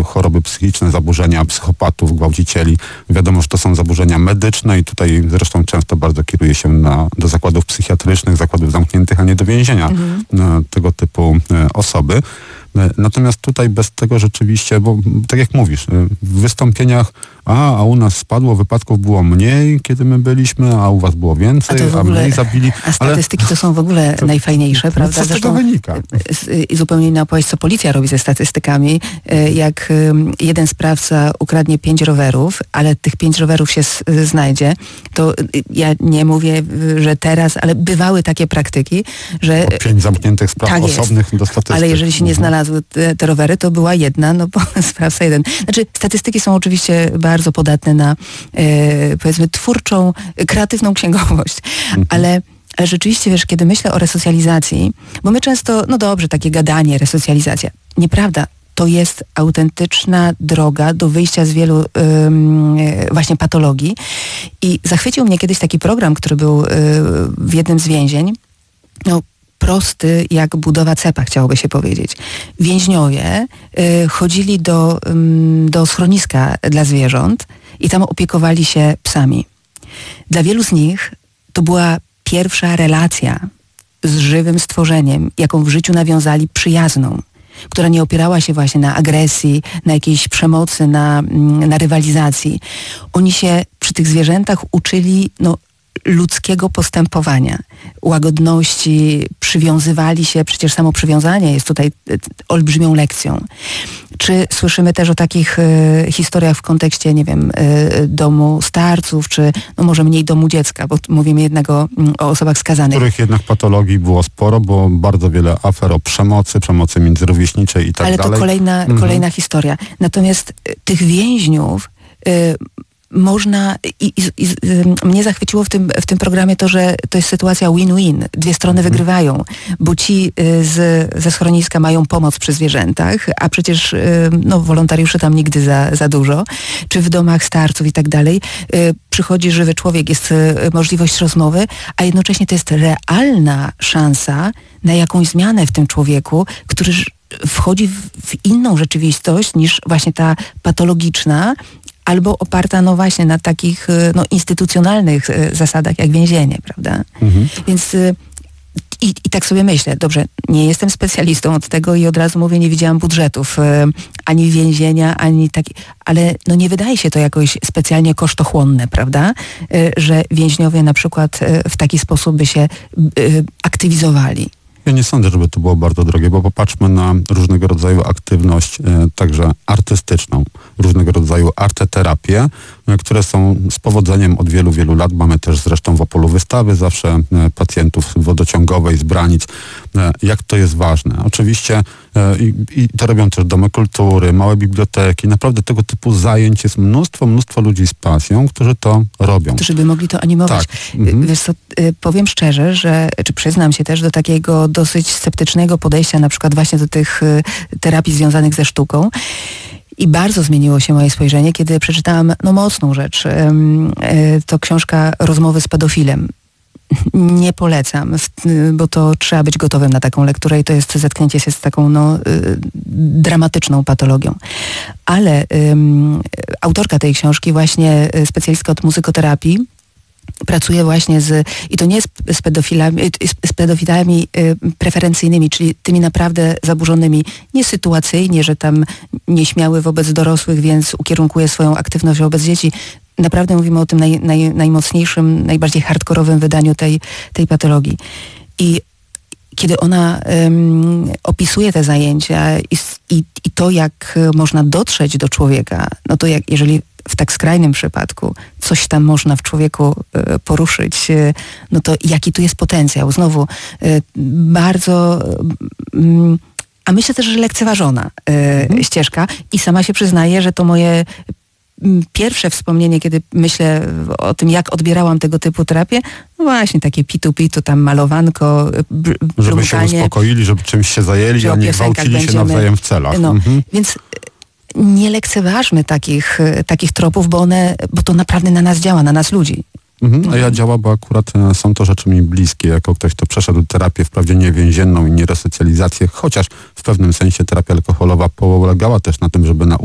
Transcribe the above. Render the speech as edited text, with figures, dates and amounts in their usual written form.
choroby psychiczne, zaburzenia psychopatów, gwałcicieli. Wiadomo, że to są zaburzenia medyczne i tutaj zresztą często bardzo kieruje się do zakładów psychiatrycznych, zakładów zamkniętych, a nie do więzienia tego typu osoby. Natomiast tutaj bez tego rzeczywiście, bo tak jak mówisz, w wystąpieniach a u nas spadło, wypadków było mniej, kiedy my byliśmy, a u was było więcej, a mniej zabili. A statystyki to są w ogóle najfajniejsze, prawda? Co z tego wynika? I zupełnie inna opowieść, co policja robi ze statystykami. Jak jeden sprawca ukradnie 5 rowerów, ale tych 5 rowerów się znajdzie, to ja nie mówię, że teraz, ale bywały takie praktyki, że... 5 zamkniętych spraw tak osobnych do statystyk. Ale jeżeli się nie znalazły te rowery, to była jedna, no bo sprawca jeden. Znaczy statystyki są oczywiście bardzo podatne na powiedzmy twórczą, kreatywną księgowość, ale rzeczywiście, wiesz, kiedy myślę o resocjalizacji, bo my często, no dobrze, takie gadanie, resocjalizacja. Nieprawda. To jest autentyczna droga do wyjścia z wielu właśnie patologii. I zachwycił mnie kiedyś taki program, który był w jednym z więzień. No, prosty jak budowa cepa, chciałoby się powiedzieć. Więźniowie chodzili do schroniska dla zwierząt i tam opiekowali się psami. Dla wielu z nich to była pierwsza relacja z żywym stworzeniem, jaką w życiu nawiązali, przyjazną, która nie opierała się właśnie na agresji, na jakiejś przemocy, na rywalizacji. Oni się przy tych zwierzętach uczyli ludzkiego postępowania, łagodności, przywiązywali się, przecież samo przywiązanie jest tutaj olbrzymią lekcją. Czy słyszymy też o takich historiach w kontekście, nie wiem, domu starców, czy może mniej domu dziecka, bo mówimy jednak o osobach skazanych. Których jednak patologii było sporo, bo bardzo wiele afer o przemocy międzyrówieśniczej i tak dalej. Ale to kolejna historia. Natomiast tych więźniów można mnie zachwyciło w tym programie to, że to jest sytuacja win-win. Dwie strony wygrywają, bo ci ze schroniska mają pomoc przy zwierzętach, a przecież wolontariuszy tam nigdy za dużo, czy w domach starców i tak dalej. Przychodzi żywy człowiek, jest możliwość rozmowy, a jednocześnie to jest realna szansa na jakąś zmianę w tym człowieku, który wchodzi w inną rzeczywistość niż właśnie ta patologiczna, albo oparta właśnie na takich instytucjonalnych zasadach jak więzienie, prawda? Więc i tak sobie myślę, dobrze, nie jestem specjalistą od tego i od razu mówię, nie widziałam budżetów ani więzienia, ani taki, ale nie wydaje się to jakoś specjalnie kosztochłonne, prawda? Że więźniowie na przykład w taki sposób by się aktywizowali. Ja nie sądzę, żeby to było bardzo drogie, bo popatrzmy na różnego rodzaju aktywność, także artystyczną, różnego rodzaju arteterapię, które są z powodzeniem od wielu, wielu lat. Mamy też zresztą w Opolu wystawy zawsze pacjentów wodociągowej z Branic. Jak to jest ważne. Oczywiście i to robią też domy kultury, małe biblioteki. Naprawdę tego typu zajęć jest mnóstwo ludzi z pasją, którzy to robią. Którzy by mogli to animować. Tak. Wiesz co, powiem szczerze, czy przyznam się też do takiego dosyć sceptycznego podejścia na przykład właśnie do tych terapii związanych ze sztuką. I bardzo zmieniło się moje spojrzenie, kiedy przeczytałam mocną rzecz. To książka Rozmowy z pedofilem. Nie polecam, bo to trzeba być gotowym na taką lekturę i to jest zetknięcie się z taką dramatyczną patologią. Ale autorka tej książki, właśnie specjalistka od muzykoterapii, pracuje właśnie i to nie z pedofilami preferencyjnymi, czyli tymi naprawdę zaburzonymi, nie sytuacyjnie, że tam nieśmiały wobec dorosłych, więc ukierunkuje swoją aktywność wobec dzieci. Naprawdę mówimy o tym najmocniejszym, najbardziej hardkorowym wydaniu tej patologii. I kiedy ona opisuje te zajęcia i to, jak można dotrzeć do człowieka, to jeżeli w tak skrajnym przypadku coś tam można w człowieku poruszyć, to jaki tu jest potencjał? Znowu bardzo... A myślę też, że lekceważona ścieżka i sama się przyznaję, że to moje pierwsze wspomnienie, kiedy myślę o tym, jak odbierałam tego typu terapię, właśnie takie pitu, tam malowanko, żeby się uspokoili, żeby czymś się zajęli, a nie gwałcili się nawzajem w celach. Więc nie lekceważmy takich tropów, bo to naprawdę na nas działa, na nas ludzi. A ja działa, bo akurat są to rzeczy mi bliskie, jako ktoś, kto przeszedł terapię wprawdzie nie więzienną i nie resocjalizację, chociaż w pewnym sensie terapia alkoholowa polegała też na tym, żeby